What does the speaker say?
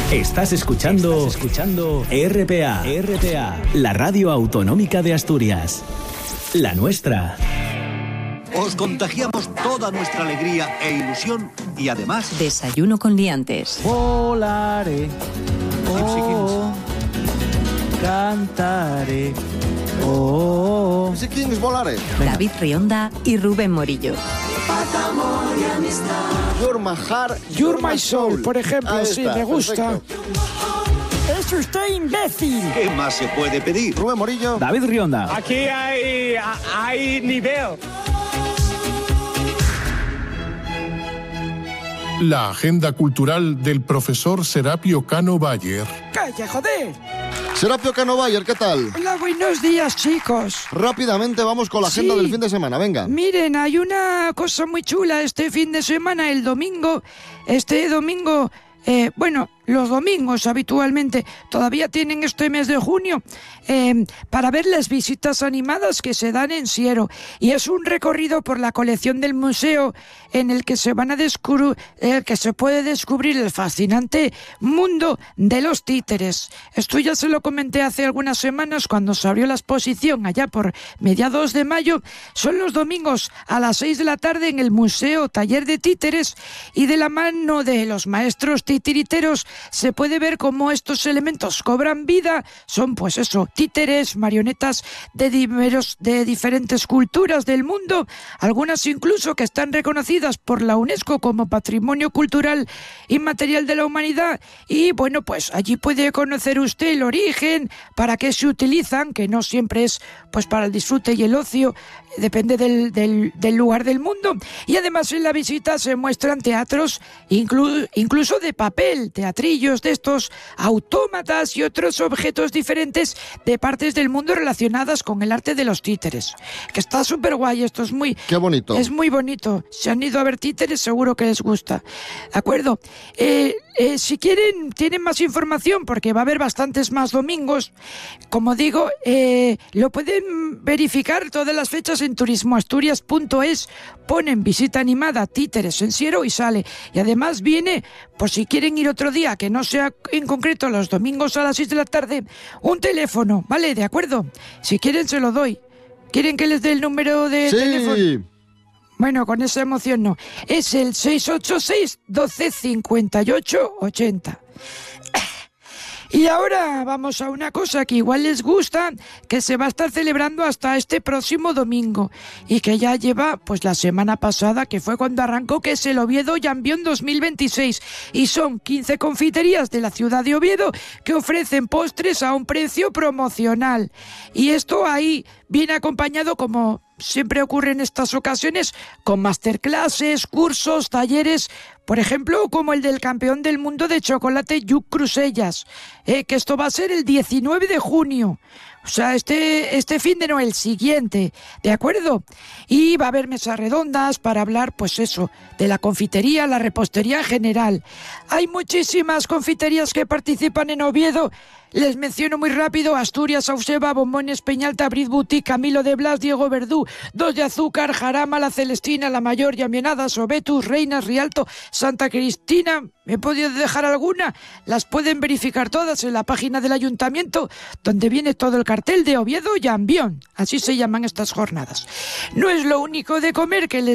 Estás escuchando RPA, la radio autonómica de Asturias. La nuestra. Os contagiamos toda nuestra alegría e ilusión y además... Desayuno con liantes. Volaré, oh, cantaré, oh. ¿Ese quién es Volaré? David Rionda y Rubén Morillo. You're my heart, You're my soul, por ejemplo, Ahí sí, está, me gusta. perfecto. ¡Es usted imbécil! ¿Qué más se puede pedir? Rubén Morillo. David Rionda. Aquí hay nivel. La agenda cultural del profesor Serapio Cano Bayer. ¡Calla, joder! Serapio Cano Bayer, ¿qué tal? Hola, buenos días, chicos. Rápidamente vamos con la agenda Sí. del fin de semana, venga. Miren, hay una cosa muy chula este fin de semana, el domingo. Este domingo, los domingos habitualmente todavía tienen este mes de junio para ver las visitas animadas que se dan en Siero. Y es un recorrido por la colección del museo en el que se van a descubrir, que se puede descubrir el fascinante mundo de los títeres. Esto ya se lo comenté hace algunas semanas cuando se abrió la exposición allá por mediados de mayo. Son los domingos a las 6 de la tarde en el Museo Taller de Títeres, y de la mano de los maestros titiriteros se puede ver cómo estos elementos cobran vida. Son, pues eso, títeres, marionetas de diferentes culturas del mundo, algunas incluso que están reconocidas por la UNESCO como Patrimonio Cultural Inmaterial de la Humanidad. Y bueno, pues allí puede conocer usted el origen, para qué se utilizan, que no siempre es pues para el disfrute y el ocio, depende del lugar del mundo. Y además en la visita se muestran teatros, incluso de papel, teatrillos de estos, autómatas y otros objetos diferentes de partes del mundo relacionadas con el arte de los títeres. Que está súper guay, esto es muy... Qué bonito. Es muy bonito. Si han ido a ver títeres, seguro que les gusta. ¿De acuerdo? Si quieren, tienen más información, porque va a haber bastantes más domingos. Como digo, lo pueden verificar todas las fechas en turismoasturias.es. Ponen visita animada títeres en Siero y sale. Y además viene, por si quieren ir otro día, que no sea en concreto los domingos a las 6 de la tarde, un teléfono, ¿vale? ¿De acuerdo? Si quieren se lo doy. ¿Quieren que les dé el número de teléfono? Sí. Bueno, con esa emoción no. Es el 686 12 58 80. Y ahora vamos a una cosa que igual les gusta, que se va a estar celebrando hasta este próximo domingo, y que ya lleva pues la semana pasada, que fue cuando arrancó, que es el Oviedo Jambión 2026. Y son 15 confiterías de la ciudad de Oviedo que ofrecen postres a un precio promocional. Y esto ahí viene acompañado, como siempre ocurre en estas ocasiones, con masterclasses, cursos, talleres, por ejemplo, como el del campeón del mundo de chocolate Lluc Crusellas, que esto va a ser el 19 de junio. O sea, este fin de no, el siguiente, ¿de acuerdo? Y va a haber mesas redondas para hablar, pues eso, de la confitería, la repostería en general. Hay muchísimas confiterías que participan en Oviedo. Les menciono muy rápido: Asturias, Auseba, Bombones, Peñalta, Brit Boutique, Camilo de Blas, Diego Verdú, Dos de Azúcar, Jarama, La Celestina, La Mayor, Llambionada, Sobetus, Reinas, Rialto, Santa Cristina. ¿Me he podido dejar alguna? Las pueden verificar todas en la página del ayuntamiento, donde viene todo el cartel de Oviedo Jambión. Así se llaman estas jornadas. No es lo único de comer que les